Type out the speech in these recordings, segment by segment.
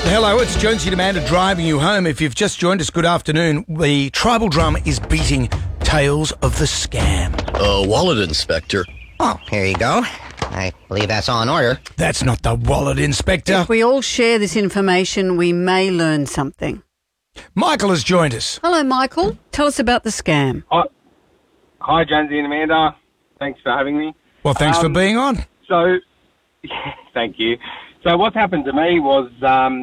Hello, it's Jonesy and Amanda driving you home. If you've just joined us, good afternoon. The tribal drum is beating Tales of the Scam. Wallet inspector. Oh, here you go. I believe that's all in order. That's not the wallet inspector. If we all share this information, we may learn something. Michael has joined us. Hello, Michael. Tell us about the scam. Hi, Jonesy and Amanda. Thanks for having me. Well, thanks for being on. So, thank you. So what happened to me was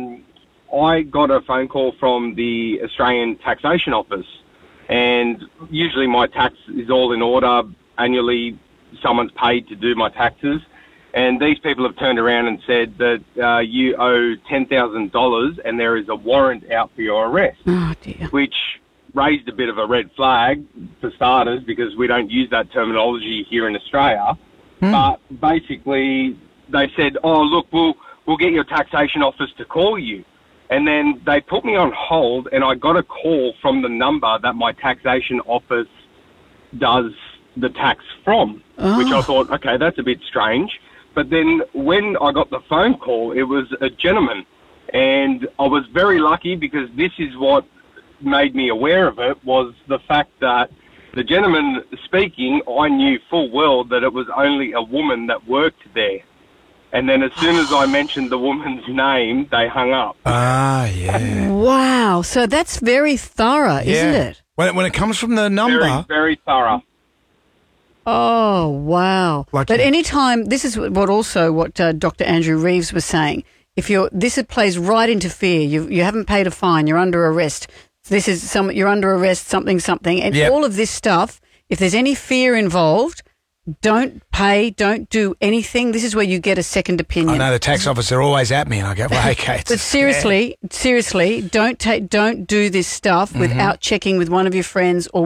I got a phone call from the Australian Taxation Office, and usually my tax is all in order. Annually, someone's paid to do my taxes, and these people have turned around and said that you owe $10,000 and there is a warrant out for your arrest. Oh, dear. Which raised a bit of a red flag for starters, because we don't use that terminology here in Australia. But basically, they said, "Oh, look, we'll get your taxation office to call you." And then they put me on hold, and I got a call from the number that my taxation office does the tax from, which I thought, okay, that's a bit strange. But then when I got the phone call, it was a gentleman, and I was very lucky, because this is what made me aware of it, was the fact that the gentleman speaking, I knew full well that it was only a woman that worked there. And then as soon as I mentioned the woman's name, they hung up. Ah, yeah. Wow. So that's very thorough, isn't it? When it comes from the number... Very, very thorough. Oh, wow. Like But that. anytime, this is what Dr. Andrew Reeves was saying. If it plays right into fear. You haven't paid a fine. You're under arrest. You're under arrest, something, and Yep. all of this stuff. If there's any fear involved, don't pay, don't do anything. This is where you get a second opinion. I know the tax officer are always at me, and I go, well, okay. It's But seriously, don't do this stuff without checking with one of your friends or